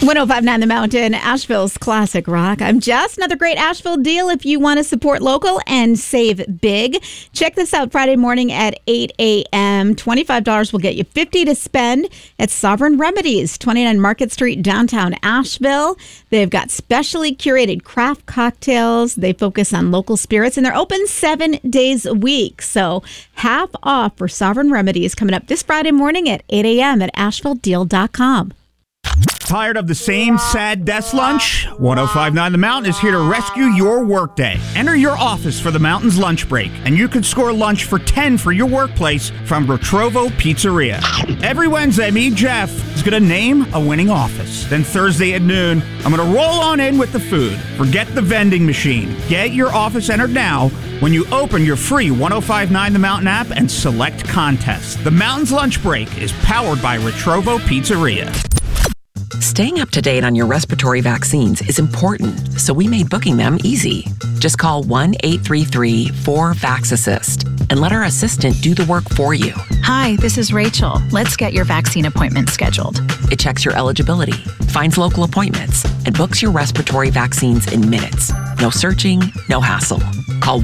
1059 The Mountain, Asheville's classic rock. I'm Jess. Another great Asheville deal if you want to support local and save big. Check this out Friday morning at 8 a.m. $25 will get you $50 to spend at Sovereign Remedies, 29 Market Street, downtown Asheville. They've got specially curated craft cocktails. They focus on local spirits, and they're open 7 days a week. So half off for Sovereign Remedies coming up this Friday morning at 8 a.m. at AshevilleDeal.com. Tired of the same sad desk lunch? 1059 The Mountain is here to rescue your workday. Enter your office for the Mountain's lunch break, and you can score lunch for 10 for your workplace from Retrovo Pizzeria. Every Wednesday, me, Jeff, is going to name a winning office. Then Thursday at noon, I'm going to roll on in with the food. Forget the vending machine. Get your office entered now when you open your free 1059 The Mountain app and select contest. The Mountain's lunch break is powered by Retrovo Pizzeria. Staying up to date on your respiratory vaccines is important, so we made booking them easy. Just call 1-833-4-VAX-ASSIST and let our assistant do the work for you. Hi, this is Rachel. Let's get your vaccine appointment scheduled. It checks your eligibility, finds local appointments, and books your respiratory vaccines in minutes. No searching, no hassle. Call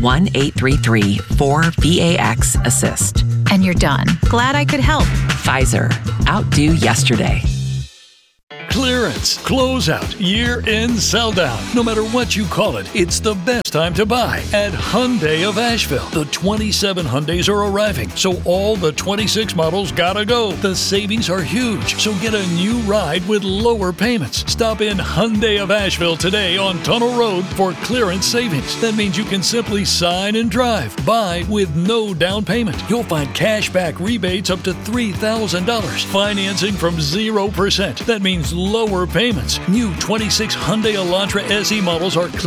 1-833-4-VAX-ASSIST. And you're done. Glad I could help. Pfizer. Outdo yesterday. Clearance, closeout, year-end sell-down. No matter what you call it, it's the best time to buy at Hyundai of Asheville. The 27 Hyundais are arriving, so all the 26 models gotta go. The savings are huge, so get a new ride with lower payments. Stop in Hyundai of Asheville today on Tunnel Road for clearance savings. That means you can simply sign and drive. Buy with no down payment. You'll find cashback rebates up to $3,000. Financing from 0%. That means lower payments. New 26 Hyundai Elantra SE models are